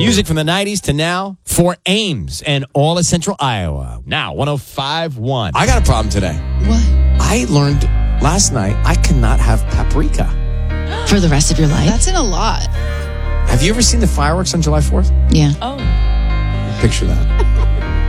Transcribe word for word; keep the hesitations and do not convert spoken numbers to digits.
Music from the nineties to now for Ames and all of Central Iowa. Now, one oh five point one. I got a problem today. What? I learned last night I cannot have paprika. For the rest of your life? That's in a lot. Have you ever seen the fireworks on July fourth? Yeah. Oh. Picture that.